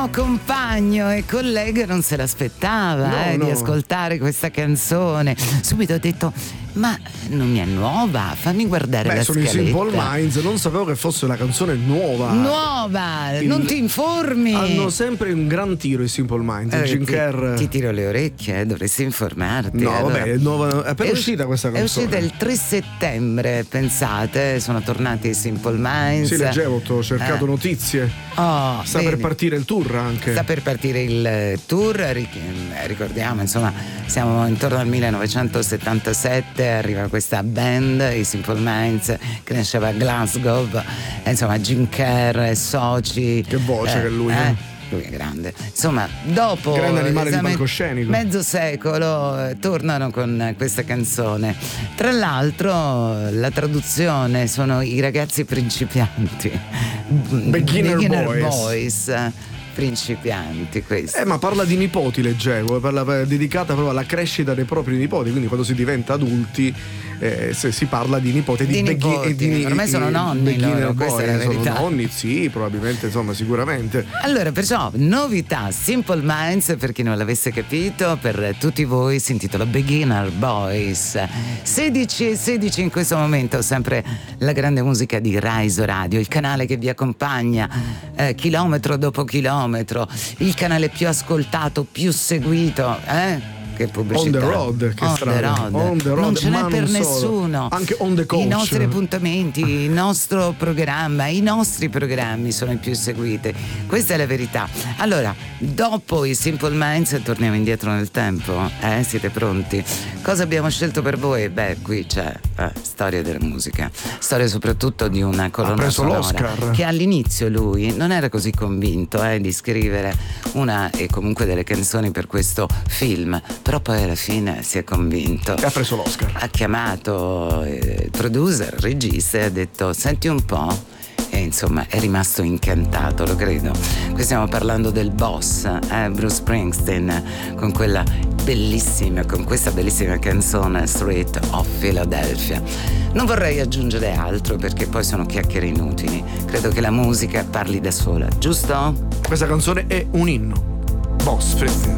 mio compagno e collega non se l'aspettava di ascoltare questa canzone. Subito ho detto: ma non mi è nuova? Fammi guardare la sono scaletta. i Simple Minds, non sapevo che fosse una canzone nuova. Non ti informi? Hanno sempre un gran tiro i Simple Minds. Jim Kerr. Ti tiro le orecchie, dovresti informarti. No, allora, vabbè, è appena uscita questa canzone. È uscita il 3 settembre, pensate, sono tornati i Simple Minds. Sì, leggevo, ho cercato notizie. Sta per partire il tour anche. Sta per partire il tour, ricordiamo, insomma, siamo intorno al 1977, arriva questa band, i Simple Minds, che nasceva a Glasgow, insomma Jim Kerr e soci. Che voce che lui è. Lui è grande. Insomma, dopo grande animale di palcoscenico. mezzo secolo tornano con questa canzone. Tra l'altro la traduzione sono i ragazzi principianti, Beginner Boys. Principianti, questo. Ma parla di nipoti, leggevo, dedicata proprio alla crescita dei propri nipoti, quindi quando si diventa adulti si parla di nipoti, di nipoti. Ormai sono nonni loro, questa è la verità. Sono nonni, sì, probabilmente, insomma, sicuramente. Allora, perciò, novità, Simple Minds, per chi non l'avesse capito, per tutti voi si intitola Beginner Boys. 16:16 in questo momento, sempre la grande musica di Raiso Radio, il canale che vi accompagna chilometro dopo chilometro, il canale più ascoltato, più seguito, Che pubblicità. On the road, che strano. On the road, non ce n'è per solo. nessuno. Anche on the coach. I nostri appuntamenti, il nostro programma, i nostri programmi sono i più seguiti. Questa è la verità. Allora, dopo i Simple Minds torniamo indietro nel tempo. Siete pronti? Cosa abbiamo scelto per voi? Beh, qui c'è storia della musica. Storia soprattutto di una colonna sonora l'Oscar. che all'inizio lui non era così convinto di scrivere una e comunque delle canzoni per questo film. Però poi alla fine si è convinto. E ha preso l'Oscar. Ha chiamato il producer, il regista e ha detto: senti un po'. E insomma è rimasto incantato, lo credo. Qui stiamo parlando del boss, Bruce Springsteen, con questa bellissima canzone Street of Philadelphia. Non vorrei aggiungere altro perché poi sono chiacchiere inutili. Credo che la musica parli da sola, giusto? Questa canzone è un inno. Boss Springsteen.